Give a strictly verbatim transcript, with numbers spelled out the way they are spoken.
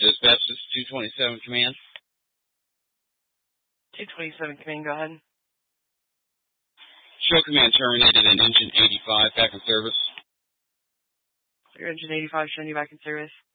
Dispatch, this is two twenty-seven Command. two twenty-seven Command, go ahead. Show command terminated in engine eighty-five, back in service. Your engine eighty-five showing you back in service.